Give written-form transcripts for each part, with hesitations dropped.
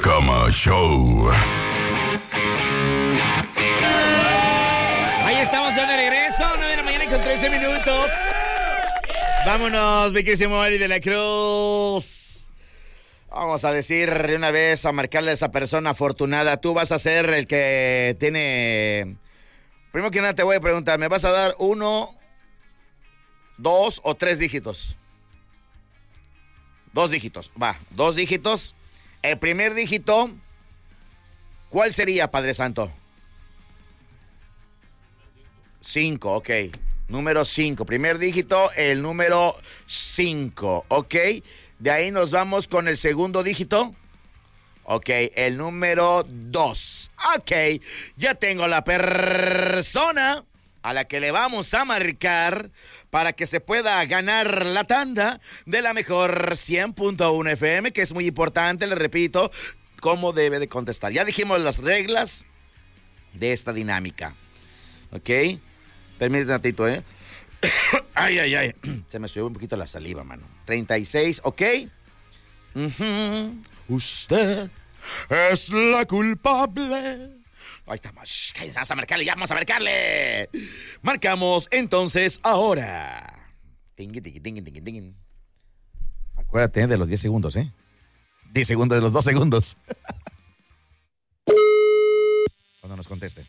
Cama Show. Ahí estamos ya de regreso, 9 de la mañana con 13 minutos. Vámonos, mi querísimo Ari de la Cruz. Vamos a decir de una vez, a marcarle a esa persona afortunada. Tú vas a ser el que tiene... Primero que nada te voy a preguntar, ¿me vas a dar 1, 2 o 3 dígitos? 2 dígitos, va, 2 dígitos. El primer dígito, ¿cuál sería, Padre Santo? 5, ok. Número 5. Primer dígito, el número 5, ok. De ahí nos vamos con el segundo dígito. Ok, el número 2. Ok, ya tengo la persona a la que le vamos a marcar para que se pueda ganar la tanda de la mejor 100.1 FM, que es muy importante, le repito, cómo debe de contestar. Ya dijimos las reglas de esta dinámica. Ok, permíteme un ratito, Ay, ay, ay. Se me subió un poquito la saliva, mano. 36, ok. Usted es la culpable. Ahí estamos. Vamos a marcarle, ya vamos a marcarle. Marcamos entonces ahora. Tingui, tingui, tingui, tingui, tingui. Acuérdate de los 10 segundos, 10 segundos de los 2 segundos. Cuando nos conteste.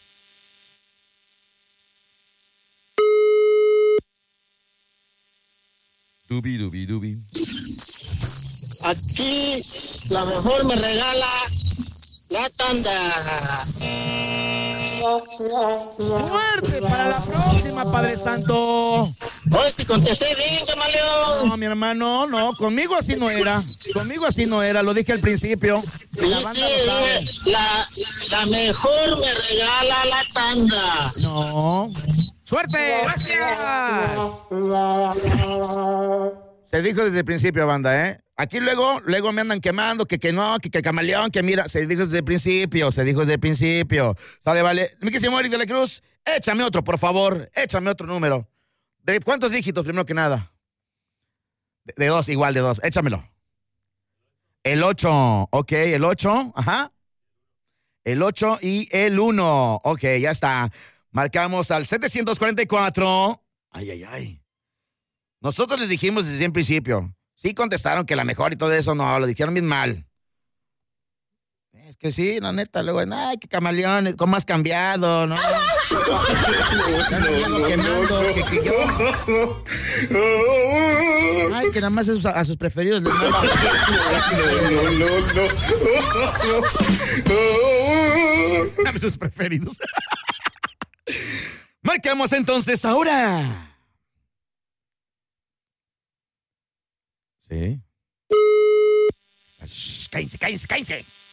Dubi, dubi, dubi. Aquí la mejor me regala la tanda. ¡Suerte para la próxima, Padre Santo! Hoy te contesté bien, camaleón. No, mi hermano, no, conmigo así no era. Conmigo así no era, lo dije al principio. Y la banda lo sabe. La mejor me regala la tanda. No. ¡Suerte! ¡Gracias! Se dijo desde el principio, banda, Aquí luego me andan quemando, que no, que camaleón, que mira, se dijo desde el principio. Sale, vale. Mi querido Eric de la Cruz, échame otro, por favor, échame otro número. ¿De cuántos dígitos, primero que nada? De 2, igual de 2, échamelo. El 8, ok, el 8, ajá. El 8 y el 1, ok, ya está. Marcamos al 744. Ay, ay, ay. Nosotros les dijimos desde el principio. Sí contestaron que la mejor y todo eso, no, lo dijeron bien mal. Es que sí, la neta, luego, ay, qué camaleón, ¿cómo has cambiado, no? Que yo. Ay, que nada más a sus preferidos les mando. Dame sus preferidos. Marcamos entonces ahora. Sí. Cállense.